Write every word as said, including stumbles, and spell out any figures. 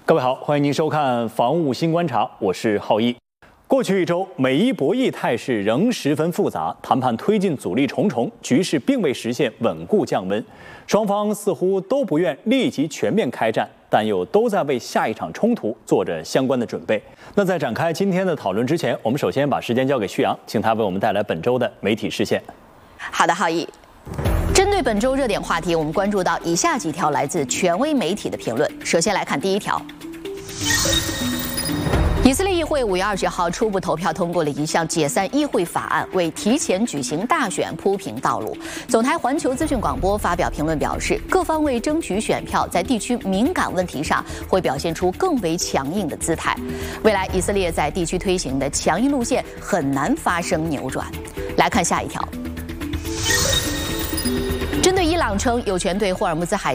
各位好，欢迎您收看《防务新观察》，我是浩一。过去一周，美伊博弈态势仍十分复杂，谈判推进阻力重重，局势并未实现稳固降温。双方似乎都不愿立即全面开战，但又都在为下一场冲突做着相关的准备。那在展开今天的讨论之前，我们首先把时间交给旭阳，请他为我们带来本周的媒体视线。 好的，浩一。针对本周热点话题，我们关注到以下几条来自权威媒体的评论。首先来看第一条。以色列议会五月二十号初步投票通过了一项解散议会法案，为提前举行大选铺平道路。总台环球资讯广播发表评论表示，各方为争取选票，在地区敏感问题上会表现出更为强硬的姿态。未来以色列在地区推行的强硬路线很难发生扭转。来看下一条。针对伊朗称有权对霍尔木兹海